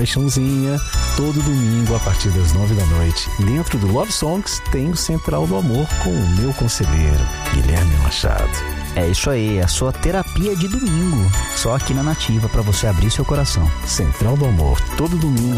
paixãozinha. Todo domingo, a partir das 9 da noite, dentro do Love Songs, tem o Central do Amor com o meu conselheiro, Guilherme Machado. É isso aí, a sua terapia de domingo. Só aqui na Nativa, para você abrir seu coração. Central do Amor, todo domingo,